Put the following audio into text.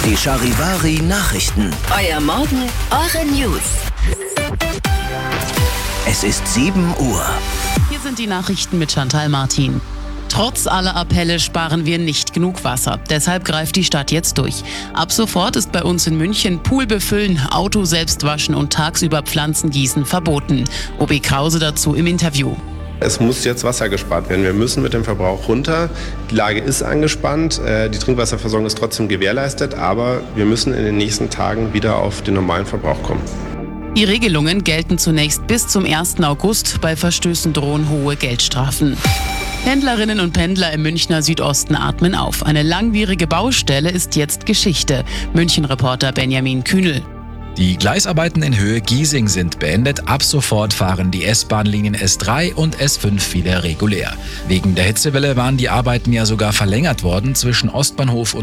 Die Charivari Nachrichten. Euer Morgen, eure News. Es ist 7 Uhr. Hier sind die Nachrichten mit Chantal Martin. Trotz aller Appelle sparen wir nicht genug Wasser. Deshalb greift die Stadt jetzt durch. Ab sofort ist bei uns in München Pool befüllen, Auto selbst waschen und tagsüber Pflanzen gießen verboten. OB Krause dazu im Interview. Es muss jetzt Wasser gespart werden. Wir müssen mit dem Verbrauch runter. Die Lage ist angespannt. Die Trinkwasserversorgung ist trotzdem gewährleistet. Aber wir müssen in den nächsten Tagen wieder auf den normalen Verbrauch kommen. Die Regelungen gelten zunächst bis zum 1. August. Bei Verstößen drohen hohe Geldstrafen. Pendlerinnen und Pendler im Münchner Südosten atmen auf. Eine langwierige Baustelle ist jetzt Geschichte. München-Reporter Benjamin Kühnel. Die Gleisarbeiten in Höhe Giesing sind beendet. Ab sofort fahren die S-Bahn-Linien S3 und S5 wieder regulär. Wegen der Hitzewelle waren die Arbeiten ja sogar verlängert worden zwischen Ostbahnhof und